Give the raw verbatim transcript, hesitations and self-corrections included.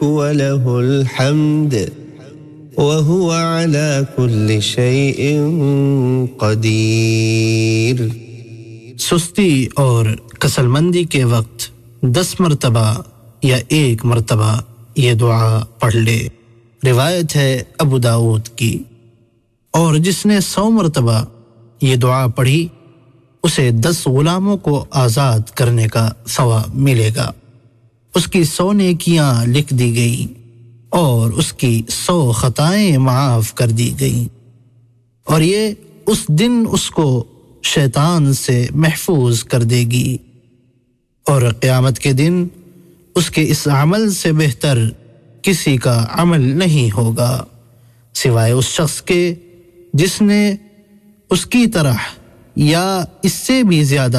वलहुल हम्द वहुवा अला कुल्लि शैइन क़दीर। सुस्ती और कसलमंदी के वक्त दस मरतबा या एक मरतबा ये दुआ पढ़ ले। रिवायत है अबू दाऊद की। और जिसने सौ मरतबा ये दुआ पढ़ी उसे दस गुलामों को आज़ाद करने का सवाब मिलेगा। उसकी सौ नेकियां लिख दी गई और उसकी सौ खताएं माफ कर दी गई और ये उस दिन उसको शैतान से महफूज कर देगी और क़यामत के दिन उसके इस अमल से बेहतर किसी का अमल नहीं होगा सिवाय उस शख्स के जिसने उसकी तरह या इससे भी ज्यादा